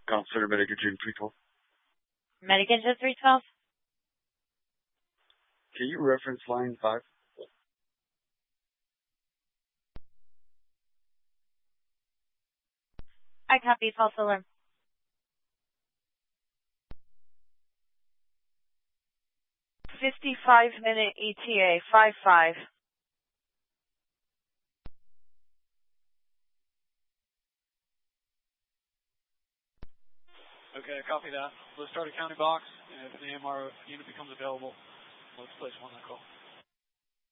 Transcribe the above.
Consider Medicaid June 312. Medicaid June 312? Can you reference line 5? I copy. False alarm. .5 ETA, 5-5. Okay, copy that. Let's start a county box, and if the AMR unit becomes available, let's place one on call.